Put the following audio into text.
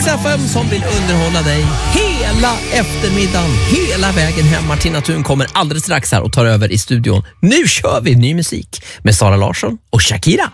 Rix FM som vill underhålla dig hela eftermiddagen, hela vägen hem. Martina Thun kommer alldeles strax här och tar över i studion. Nu kör vi ny musik med Sara Larsson och Shakira.